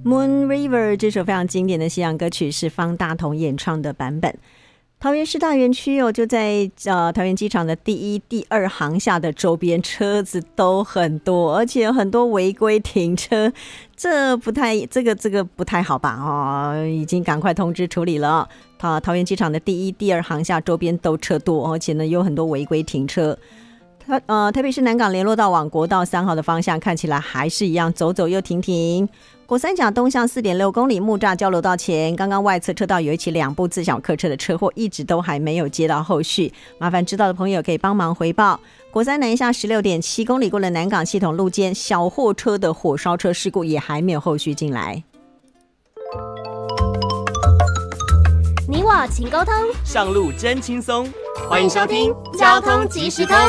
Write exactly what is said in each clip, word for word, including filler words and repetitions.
Moon River 这首非常经典的西洋歌曲是方大同演唱的版本。桃园市大园区哦，就在呃桃园机场的第一、第二航厦的周边，车子都很多，而且有很多违规停车，这不太这个这个不太好吧？哦，已经赶快通知处理了。桃桃园机场的第一、第二航厦周边都车多，而且呢有很多违规停车。台呃台北市南港联络道往国道三号的方向看起来还是一样，走走又停停。国三甲东向 四点六公里木栅交流道前，刚刚外侧车道有一起两部自小客车的车祸，一直都还没有接到后续，麻烦知道的朋友可以帮忙回报。国三南下 十六点七公里过了南港系统路肩，小货车的火烧车事故也还没有后续进来。 你我勤沟通， 上路真轻松， 欢迎收听交通即时通。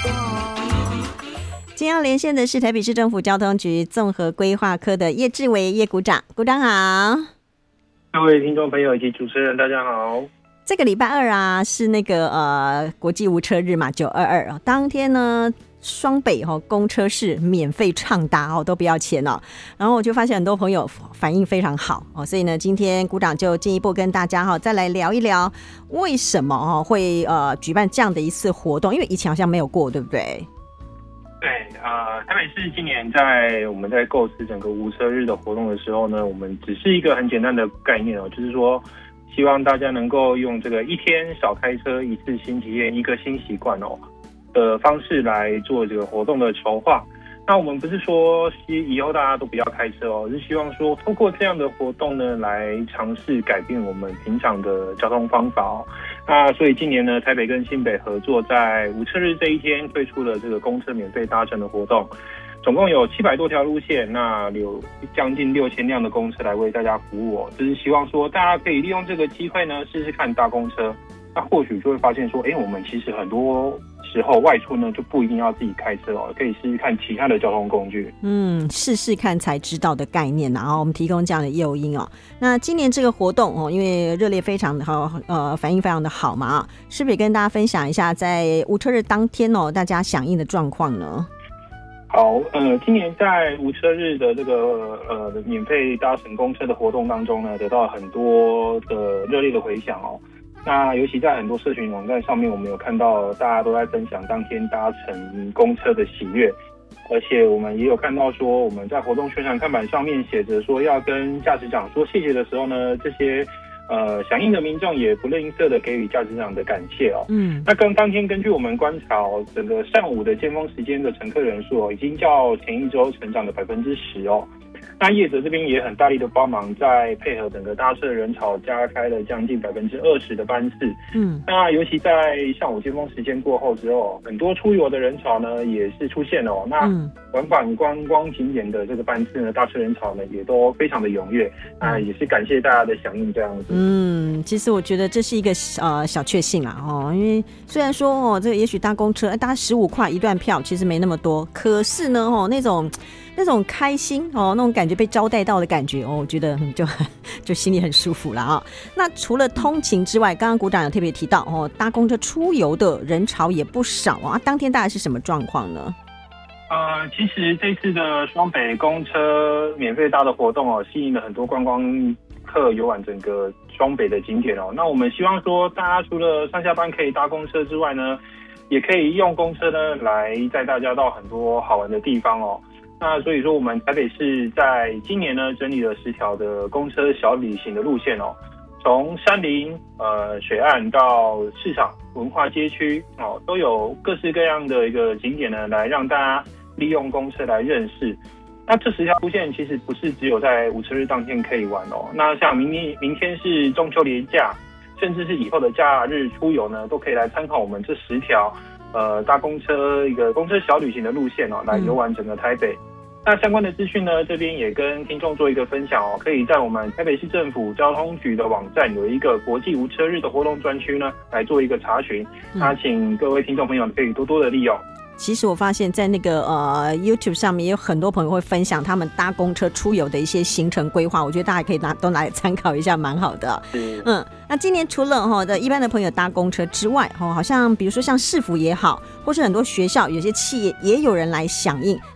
今天要连线的是台北市政府交通局综合规划科的叶志伟叶股长，股长好。 各位听众朋友以及主持人大家好。 这个礼拜二啊是那个呃国际无车日嘛，九二二当天呢双北哦公车是免费畅达哦，都不要钱哦。然后我就发现很多朋友反应非常好哦，所以呢今天股长就进一步跟大家哈、哦、再来聊一聊为什么哦会呃举办这样的一次活动，因为以前好像没有过，对不对？ 对，呃，台北市今年在我们在构思整个无车日的活动的时候呢，我们只是一个很简单的概念哦，就是说希望大家能够用这个一天少开车一次新体验一个新习惯哦的方式来做这个活动的筹划。那我们不是说以后大家都不要开车哦，是希望说透过这样的活动呢，来尝试改变我们平常的交通方法哦。那所以今年呢，台北跟新北合作，在无车日这一天推出了这个公车免费搭乘的活动，总共有七百多条路线，那有将近六千辆的公车来为大家服务哦。就是希望说大家可以利用这个机会呢，试试看搭公车，那或许就会发现说，哎，我们其实很多时候外出呢就不一定要自己开车哦，可以试试看其他的交通工具。 嗯，试试看才知道的概念，然后我们提供这样的诱因哦。那今年这个活动哦，因为热烈非常的好，呃，反应非常的好嘛，是不是也跟大家分享一下在无车日当天哦，大家响应的状况呢？ 好，呃，今年在无车日的这个呃免费搭乘公车的活动当中呢，得到很多的热烈的回响哦。那尤其在很多社群网站上面，我们有看到大家都在分享当天搭乘公车的喜悦，而且我们也有看到说，我们在活动宣传看板上面写着说要跟驾驶长说谢谢的时候呢，这些呃响应的民众也不吝啬的给予驾驶长的感谢哦。嗯，那跟当天根据我们观察哦，整个上午的尖峰时间的乘客人数哦，已经较前一周成长了百分之十哦。那业者这边也很大力的帮忙，在配合整个搭车人潮，加开了将近百分之二十的班次。嗯，那尤其在上午尖峰时间过后之后，很多出游的人潮呢也是出现了哦。那往返观光景点的这个班次呢，搭车人潮呢也都非常的踊跃。啊，也是感谢大家的响应这样子。 嗯，其实我觉得这是一个呃小确幸啦哦，因为虽然说哦，这个也许搭公车搭十五块一段票，其实没那么多，可是呢哦那种。那种开心哦，那种感觉被招待到的感觉哦，我觉得就就心里很舒服了啊、哦。那除了通勤之外，刚刚股长有特别提到哦，搭公车出游的人潮也不少啊。当天大概是什么状况呢？ 呃，其实这次的双北公车免费搭的活动哦，吸引了很多观光客游玩整个双北的景点哦。那我们希望说，大家除了上下班可以搭公车之外呢，也可以用公车呢来载大家到很多好玩的地方哦。那所以说，我们台北市在今年呢整理了十条的公车小旅行的路线哦，从山林、呃水岸到市场、文化街区哦，都有各式各样的一个景点呢，来让大家利用公车来认识。那这十条路线其实不是只有在无车日当天可以玩哦，那像明天明天是中秋连假，甚至是以后的假日出游呢，都可以来参考我们这十条呃搭公车一个公车小旅行的路线哦，来游玩整个台北。嗯，那相关的资讯呢，这边也跟听众做一个分享哦，可以在我们台北市政府交通局的网站有一个国际无车日的活动专区呢，来做一个查询。那请各位听众朋友可以多多的利用。 其实我发现在那个呃 YouTube 上面也有很多朋友会分享他们搭公车出游的一些行程规划，我觉得大家可以拿都拿来参考一下，蛮好的。嗯，那今年除了哈的一般的朋友搭公车之外，哈，好像比如说像市府也好，或是很多学校有些企业也有人来响应，